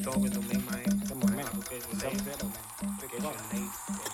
slogan to make my Ese momento, application ese native. cero, man. Application native.